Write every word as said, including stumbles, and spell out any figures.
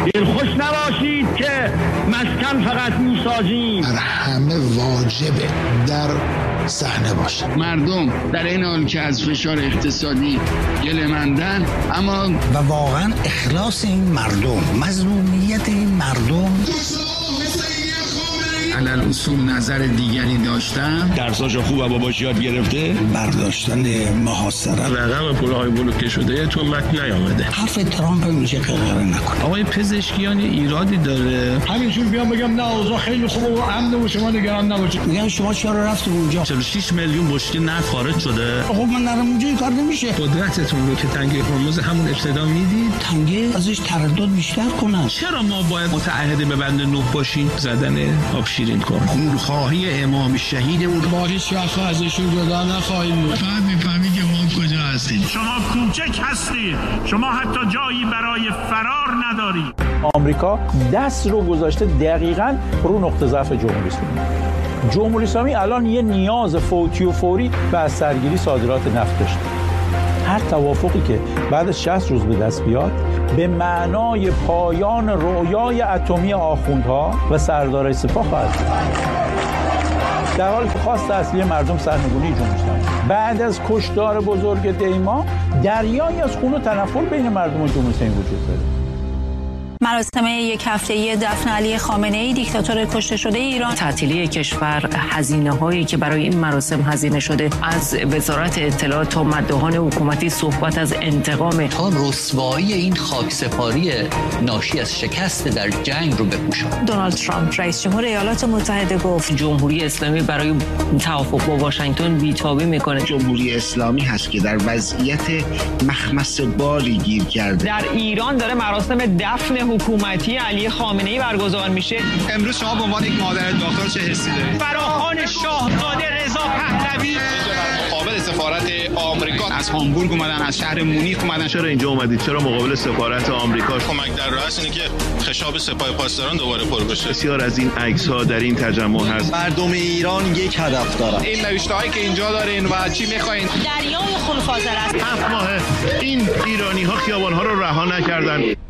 دلخوش نباشید که مسکن فقط میسازیم. بر همه واجبه در صحنه باشه. مردم در این حال که از فشار اقتصادی گله‌مندن، اما و واقعا اخلاص این مردم، مظلومیت این مردم، علل اصول نظر دیگری داشتن، درساشو خوب و باباش یاد گرفته، برداشتن محاصره، رقم پولهای بلوکه شده تو متن نیامده. حرف ترامپ میشه قرار نکنه. آقای پزشکیان ایرادی داره. همینجور بیام بگم نه اوضاع خیلی خوبه و امن و شما نگران نباشید. میگم شما چرا رفتید اونجا؟ چهل و شش میلیون بشکه نفت خارج شده. خب من نرم اونجا این کار نمیشه. قدرتتون رو که تنگه هرمز همون ابتدا میدید، تنگه ازش تردد بیشتر کنن. چرا ما باید متعهد به بند نه باشیم؟ زدن آب شیرین کن. خونخواهی امام شهیدمون ما هیچ وقت ازشون جدا نخواهیم بود. بعد میفهمی که ما کجا هستیم. شما کوچک هستید، شما حتی جایی برای فرار ندارید. آمریکا دست رو گذاشته دقیقاً رو نقطه ضعف جمهوری اسلامی. جمهوری اسلامی الان یه نیاز فوتی و فوری به از سرگیری صادرات نفت داشته. هر توافقی که بعد از شصت روز به دست بیاد به معنای پایان رویای اتمی آخوندها و سردارای سپاه خواهد بود. در حالی که خواست اصلی مردم سرنگونی جمهوری اسلامی، بعد از کشتار بزرگ دیما دریایی از خون و تنفر بین مردم و جمهوری اسلامی وجود داره. مراسم یک هفته‌ای دفن علی خامنه‌ای دیکتاتور کشته شده ایران. تعطیلی کشور، هزینه‌هایی که برای این مراسم هزینه شده، از وزارت اطلاعات تا مداحان حکومتی صحبت از انتقام، تا رسوایی این خاکسپاری ناشی از شکست در جنگ رو بپوشان. دونالد ترامپ رئیس جمهور ایالات متحده گفت جمهوری اسلامی برای توافق با واشنگتن بی‌تابی میکنه. جمهوری اسلامی هست که در وضعیت مخمص بالی گیر کرده. در ایران داره مراسم دفن حکومتی علی خامنه‌ای برگزار میشه. امروز شما به عنوان یک مادر داغدار چه حسی دارید؟ فراخوان شاهزاده رضا پهلوی مقابل سفارت آمریکا از هامبورگ اومدن، از شهر مونیخ اومدن. چرا اینجا اومدید؟ چرا مقابل سفارت آمریکا؟ کمک در رأس اینه که خشاب سپاه پاسداران دوباره پر بشه. بسیار از این عکس‌ها در این تجمع هست. مردم ایران یک هدف دارن. این نوشته‌هایی که اینجا دارین و چی می‌خواین؟ دریای خونخوار است. هفت ماه این ایرانی‌ها خیابان‌ها رو رها نکردن.